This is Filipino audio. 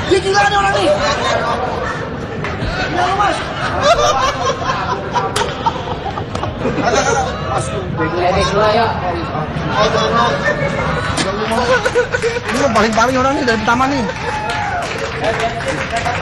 Gila nih orang nih. Gila mas. Ledek dua yuk. Ini paling-paling orang nih dari pertama nih.